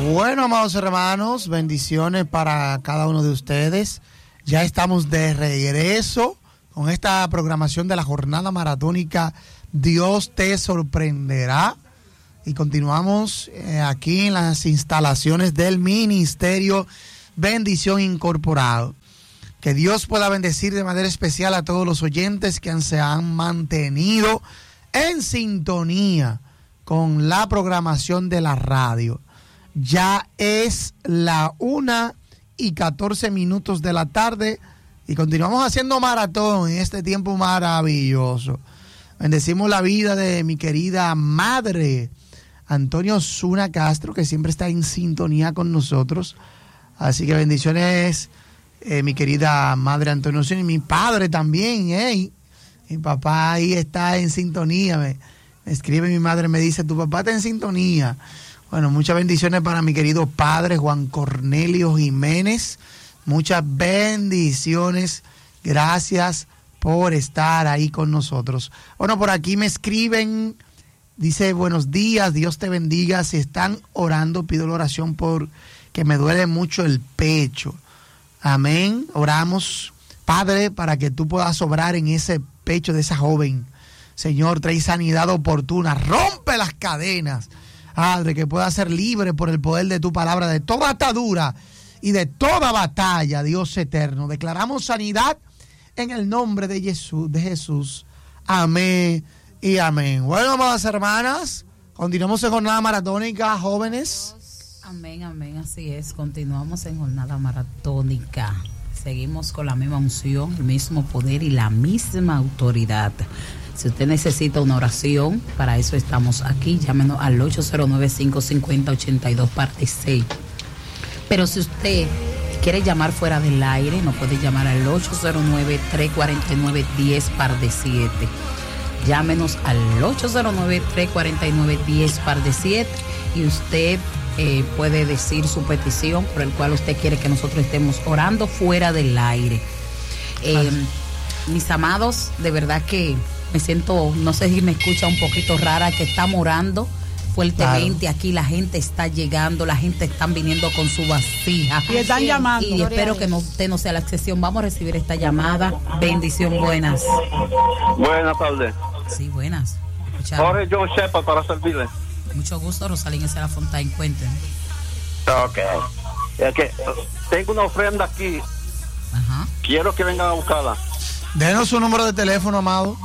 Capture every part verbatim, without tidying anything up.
Bueno, amados hermanos, bendiciones para cada uno de ustedes. Ya estamos de regreso con esta programación de la jornada maratónica Dios te sorprenderá. Y continuamos eh, aquí en las instalaciones del Ministerio Bendición Incorporado. Que Dios pueda bendecir de manera especial a todos los oyentes que han, se han mantenido en sintonía con la programación de la radio. Ya es la una y catorce minutos de la tarde y continuamos haciendo maratón en este tiempo maravilloso. Bendecimos la vida de mi querida madre, Antonio Zuna Castro, que siempre está en sintonía con nosotros. Así que bendiciones, eh, mi querida madre Antonio Zuna, y mi padre también, ¿eh? Mi papá ahí está en sintonía. Me, me escribe mi madre, me dice, tu papá está en sintonía. Bueno, muchas bendiciones para mi querido padre Juan Cornelio Jiménez. Muchas bendiciones. Gracias por estar ahí con nosotros. Bueno, por aquí me escriben, dice, buenos días, Dios te bendiga. Si están orando, pido la oración por que me duele mucho el pecho. Amén. Oramos, Padre, para que tú puedas obrar en ese pecho de esa joven. Señor, trae sanidad oportuna, rompe las cadenas. Padre, que pueda ser libre por el poder de tu palabra, de toda atadura y de toda batalla, Dios eterno. Declaramos sanidad en el nombre de Jesús, de Jesús. Amén y amén. Bueno, amadas hermanas, continuamos en jornada maratónica, jóvenes. Amén, amén, así es. Continuamos en jornada maratónica. Seguimos con la misma unción, el mismo poder y la misma autoridad. Si usted necesita una oración, para eso estamos aquí. Llámenos al ocho cero nueve, cinco cinco cero, ocho dos parte seis. Pero si usted quiere llamar fuera del aire, nos puede llamar al ocho cero nueve, tres cuatro nueve, diez parte siete. Llámenos al ocho cero nueve, tres cuatro nueve, diez parte siete y usted eh, puede decir su petición por el cual usted quiere que nosotros estemos orando fuera del aire. Eh, mis amados, de verdad que me siento, no sé si me escucha un poquito rara, que estamos orando fuertemente. Claro. Aquí la gente está llegando, la gente está viniendo con su vasija. Y están sí, llamando. Y espero que no, usted no sea la excepción. Vamos a recibir esta llamada. Bendición, buenas. Buenas tardes. Sí, buenas. Jorge John Shepard para servirle. Mucho gusto, Rosalín S. La Fontaine, cuenten. Ok. Es que tengo una ofrenda aquí. Ajá. Quiero que vengan a buscarla. Denos su número de teléfono, amado.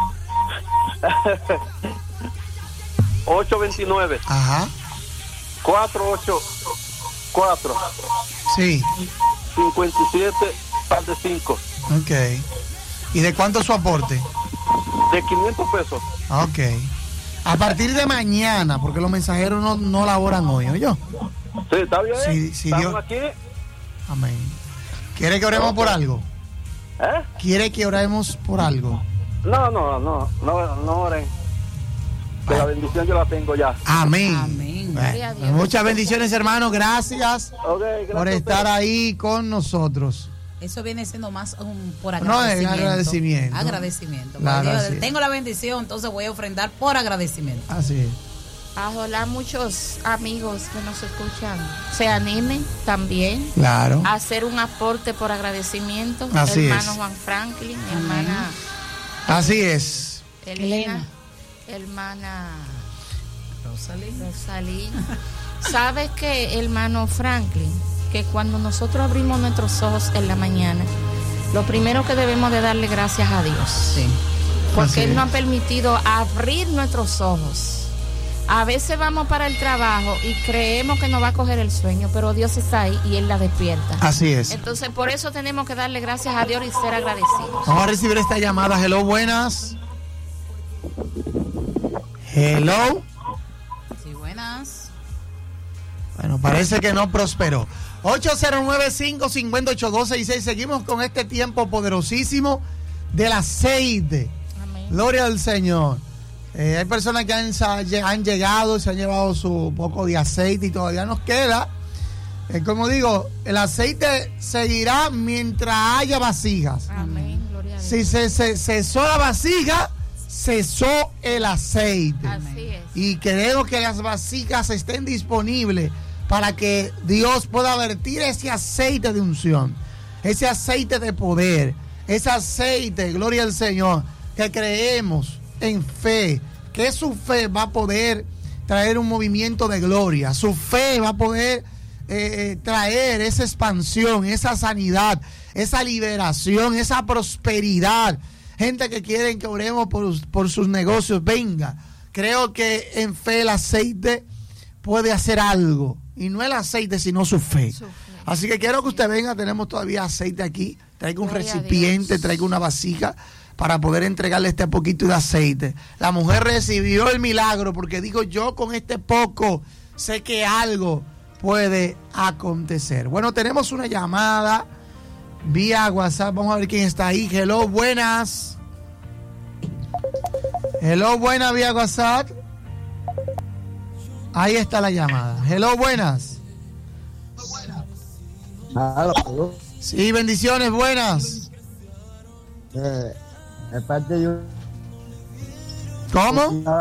ocho dos nueve. Ajá. cuatro ocho cuatro. Sí. cincuenta y siete parte cinco. Ok. ¿Y de cuánto es su aporte? De quinientos pesos. Ok. A partir de mañana, porque los mensajeros no, no laboran hoy, ¿oye? Sí, está bien. Sí, sí, Estamos Dios. aquí. Amén. ¿Quiere que oremos por algo? ¿Eh? ¿Quiere que oremos por algo? No, no, no, no, no oren. Que la bendición yo la tengo ya. Amén. Amén. Bueno, muchas bendiciones, hermano. Gracias, Okay, gracias por estar ahí con nosotros. Eso viene siendo más un por No, es agradecimiento. agradecimiento. Agradecimiento. Claro, Dios, así. tengo la bendición, entonces voy a ofrendar por agradecimiento. Así es. Ojalá muchos amigos que nos escuchan se animen también Claro. a hacer un aporte por agradecimiento. Así hermano es. Juan Franklin, hermana Así es. Elena, hermana Rosalín. Rosalín. ¿Sabes qué, hermano Franklin? Que cuando nosotros abrimos nuestros ojos en la mañana, lo primero que debemos de darle gracias a Dios. Sí. Porque Así Él es. nos ha permitido abrir nuestros ojos. A veces vamos para el trabajo y creemos que nos va a coger el sueño, pero Dios está ahí y Él la despierta. Así es. Entonces, por eso tenemos que darle gracias a Dios y ser agradecidos. Vamos a recibir esta llamada. Hello, buenas. Hello. Sí, buenas. Bueno, parece que no prosperó. ocho cero nueve, cinco cinco ocho, dos seis seis. Seguimos con este tiempo poderosísimo del aceite. Amén. Gloria al Señor. Eh, hay personas que han, han llegado, se han llevado su poco de aceite y todavía nos queda. Eh, como digo, el aceite seguirá mientras haya vasijas. Amén. Gloria a Dios. Si se, se cesó la vasija, cesó el aceite. Así es. Y queremos que las vasijas estén disponibles para que Dios pueda vertir ese aceite de unción, ese aceite de poder, ese aceite, gloria al Señor, que creemos en fe, que su fe va a poder traer un movimiento de gloria, su fe va a poder eh, traer esa expansión, esa sanidad, esa liberación, esa prosperidad. Gente que quieren que oremos por, por sus negocios, venga. Creo que en fe el aceite puede hacer algo. Y no el aceite, sino su fe. Su fe. Así que quiero que usted venga. Tenemos todavía aceite aquí. Traiga un Gloria recipiente, traiga una vasija para poder entregarle este poquito de aceite. La mujer recibió el milagro porque dijo, yo con este poco sé que algo puede acontecer. Bueno, tenemos una llamada vía WhatsApp. Vamos a ver quién está ahí. Hello, buenas. Hello, buenas vía WhatsApp. Ahí está la llamada. Hello, buenas. Hello. Sí, bendiciones, buenas. Eh, de parte de un... ¿Cómo?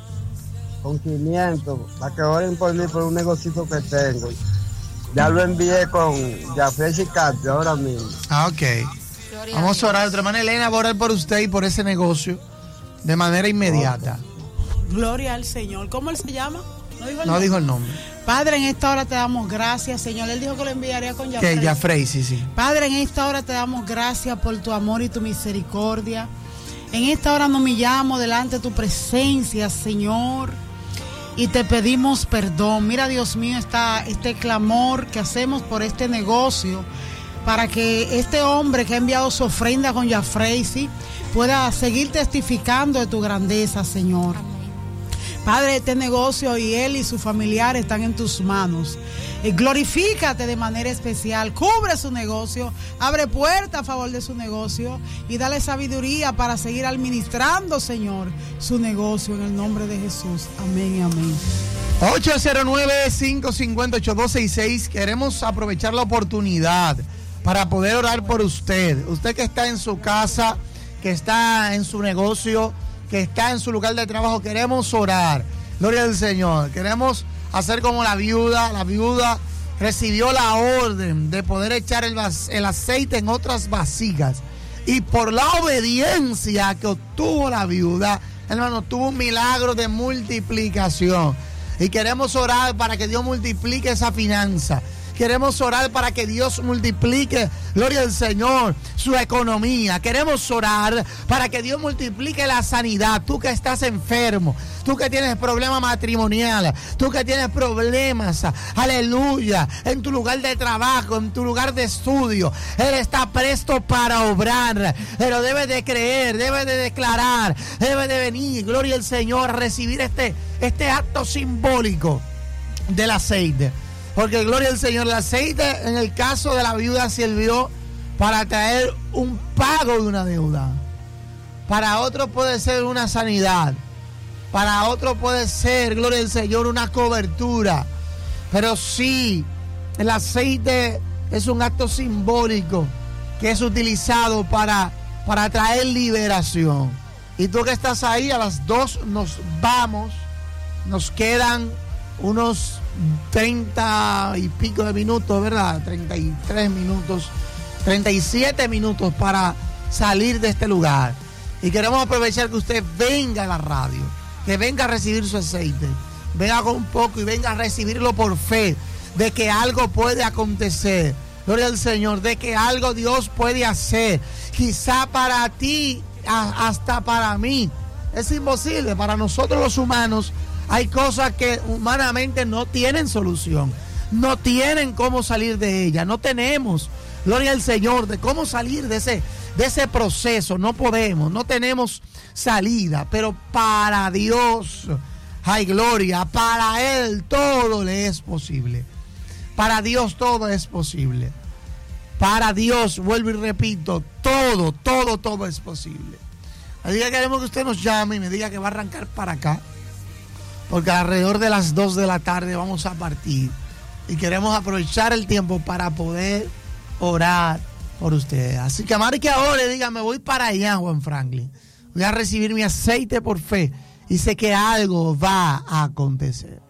Con quinientos, para que oren por mí por un negocito que tengo. Ya lo envié con Jafé Chicate ahora mismo. Ah, ok. Gloria Vamos a orar. De otra manera, Elena va a orar por usted y por ese negocio de manera inmediata. Okay. Gloria al Señor. ¿Cómo él se llama? No dijo el, no nombre. dijo el nombre. Padre, en esta hora te damos gracias, Señor. Él dijo que lo enviaría con Jafrey. Que Jafrey, sí, sí. Padre, en esta hora te damos gracias por tu amor y tu misericordia. En esta hora nos humillamos delante de tu presencia, Señor, y te pedimos perdón. Mira, Dios mío, está este clamor que hacemos por este negocio, para que este hombre que ha enviado su ofrenda con Jafrey, ¿sí?, pueda seguir testificando de tu grandeza, Señor. Padre, este negocio y él y su familiar están en tus manos. Y glorifícate de manera especial. Cubre su negocio, abre puerta a favor de su negocio y dale sabiduría para seguir administrando, Señor, su negocio en el nombre de Jesús. Amén y amén. ocho cero nueve, cinco cinco ocho, dos seis seis. Queremos aprovechar la oportunidad para poder orar por usted. Usted que está en su casa, que está en su negocio, que está en su lugar de trabajo, queremos orar. Gloria al Señor. Queremos hacer como la viuda. La viuda recibió la orden de poder echar el, el aceite en otras vasijas. Y por la obediencia que obtuvo la viuda, hermano, tuvo un milagro de multiplicación. Y queremos orar para que Dios multiplique esa finanza. Queremos orar para que Dios multiplique, gloria al Señor, su economía. Queremos orar para que Dios multiplique la sanidad. Tú que estás enfermo, tú que tienes problemas matrimoniales, tú que tienes problemas, aleluya, en tu lugar de trabajo, en tu lugar de estudio. Él está presto para obrar, pero debe de creer, debe de declarar, debe de venir, gloria al Señor, a recibir este, este acto simbólico del aceite. Porque gloria al Señor, el aceite en el caso de la viuda sirvió para traer un pago de una deuda. Para otro puede ser una sanidad. Para otro puede ser, gloria al Señor, una cobertura. Pero sí, el aceite es un acto simbólico que es utilizado para, para traer liberación. Y tú que estás ahí, a las dos nos vamos. Nos quedan unos treinta y pico de minutos, ¿verdad? treinta y tres minutos, treinta y siete minutos para salir de este lugar. Y queremos aprovechar que usted venga a la radio, que venga a recibir su aceite, venga con un poco y venga a recibirlo por fe, de que algo puede acontecer. Gloria al Señor, de que algo Dios puede hacer. Quizá para ti, hasta para mí, es imposible. Para nosotros los humanos, hay cosas que humanamente no tienen solución, no tienen cómo salir de ella, no tenemos, gloria al Señor, de cómo salir de ese, de ese proceso, no podemos, no tenemos salida, pero para Dios hay gloria, para Él todo le es posible, para Dios todo es posible, para Dios, vuelvo y repito, todo, todo, todo es posible. Así que queremos que usted nos llame y me diga que va a arrancar para acá, porque alrededor de las dos de la tarde vamos a partir y queremos aprovechar el tiempo para poder orar por ustedes. Así que marque ahora y diga, me voy para allá, Juan Franklin. Voy a recibir mi aceite por fe y sé que algo va a acontecer.